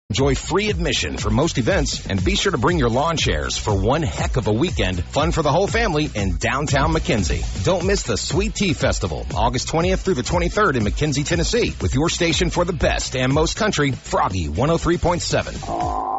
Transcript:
Enjoy free admission for most events, and be sure to bring your lawn chairs for one heck of a weekend. Fun for the whole family in downtown McKenzie. Don't miss the Sweet Tea Festival, August 20th through the 23rd in McKenzie, Tennessee, with your station for the best and most country, Froggy 103.7.